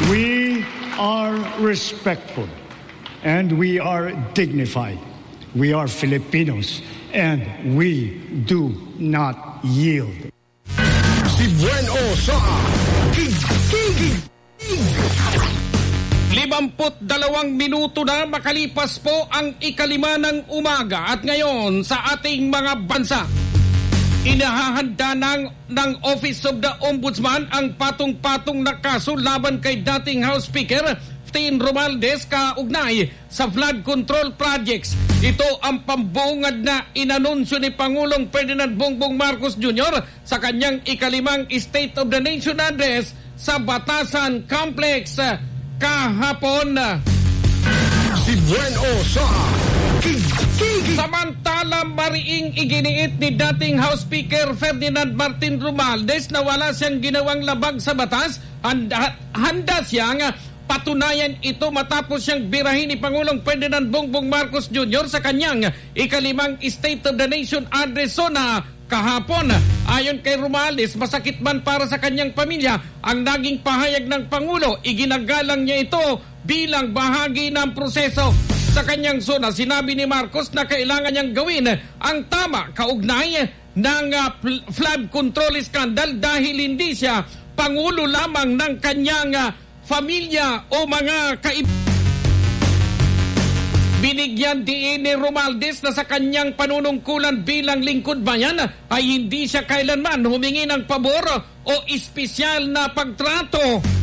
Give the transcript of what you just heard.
We are respectful and we are dignified. We are Filipinos and we do not yield. Si Bueno sa Kikikig. 52 minuto na makalipas po ang 5:05 ng umaga at ngayon sa ating mga bansa. Inahahanda ng Office of the Ombudsman ang patong-patong na kaso laban kay dating House Speaker Tin Romualdez kaugnay sa flood control projects. Ito ang pambungad na inanunsyo ni Pangulong Ferdinand Bongbong Marcos Jr. sa kanyang 5th State of the Nation Address sa Batasan Complex kahapon. Si Bueno sa Kikikig. Samantala, mariing iginiit ni dating House Speaker Ferdinand Martin Romualdez na wala siyang ginawang labag sa batas. Handa siyang patunayan ito matapos siyang birahin ni Pangulong Ferdinand Bongbong Marcos Jr. sa kanyang 5th State of the Nation Address na kahapon. Ayon kay Romualdez, masakit man para sa kanyang pamilya ang naging pahayag ng Pangulo. Iginagalang niya ito bilang bahagi ng proseso. Sa kanyang zona, sinabi ni Marcos na kailangan niyang gawin ang tama kaugnay ng flood control scandal dahil hindi siya Pangulo lamang ng kanyang pamilya o mga Binigyan din ni Romualdez na sa kanyang panunungkulan bilang lingkod bayan ay hindi siya kailanman humingi ng pabor o espesyal na pagtrato